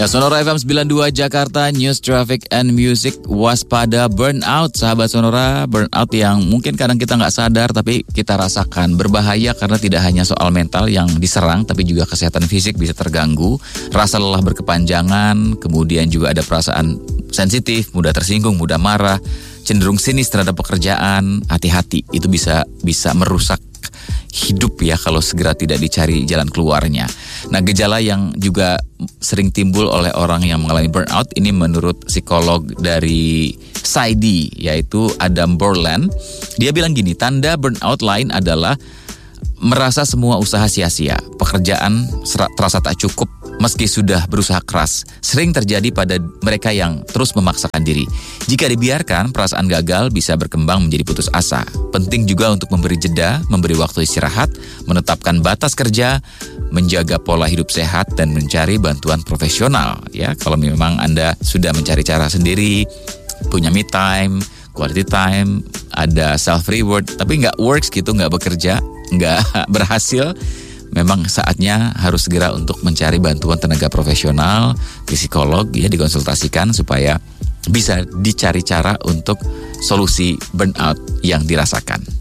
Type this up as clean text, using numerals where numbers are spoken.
Ya, Sonora FM 92 Jakarta, News, Traffic, and Music. Waspada burnout, sahabat Sonora. Burnout yang mungkin kadang kita nggak sadar, tapi kita rasakan. Berbahaya karena tidak hanya soal mental yang diserang, tapi juga kesehatan fisik bisa terganggu. Rasa lelah berkepanjangan, kemudian juga ada perasaan sensitif, mudah tersinggung, mudah marah, cenderung sinis terhadap pekerjaan. Hati-hati, itu bisa merusak hidup ya kalau segera tidak dicari jalan keluarnya. Nah, gejala yang juga sering timbul oleh orang yang mengalami burnout ini menurut psikolog dari PsyD yaitu Adam Borland. Dia bilang gini, tanda burnout lain adalah merasa semua usaha sia-sia, pekerjaan terasa tak cukup meski sudah berusaha keras. Sering terjadi pada mereka yang terus memaksakan diri. Jika dibiarkan, perasaan gagal bisa berkembang menjadi putus asa. Penting juga untuk memberi jeda, memberi waktu istirahat, menetapkan batas kerja, menjaga pola hidup sehat, dan mencari bantuan profesional. Ya, kalau memang Anda sudah mencari cara sendiri, punya me time, quality time, ada self reward, tapi nggak works gitu, nggak bekerja, nggak berhasil, memang saatnya harus segera untuk mencari bantuan tenaga profesional, psikolog ya, dikonsultasikan supaya bisa dicari cara untuk solusi burnout yang dirasakan.